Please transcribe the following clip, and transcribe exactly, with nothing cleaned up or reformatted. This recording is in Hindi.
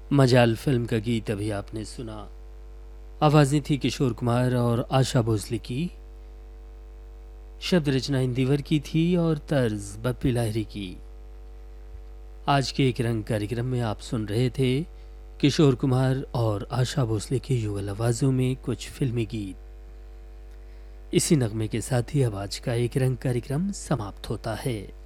मजाल फिल्म का गीत अभी आपने सुना। आवाज़ें थी किशोर कुमार और आशा भोसले की। शब्द रचना इंदिवर की थी और तर्ज बप्पी लाहिरी की। आज के एक रंग कार्यक्रम में आप सुन रहे थे किशोर कुमार और आशा भोसले की युगल आवाज़ों में कुछ फिल्मी गीत। इसी नगमे के साथ ही अब आज का एक रंग कार्यक्रम समाप्त होता है।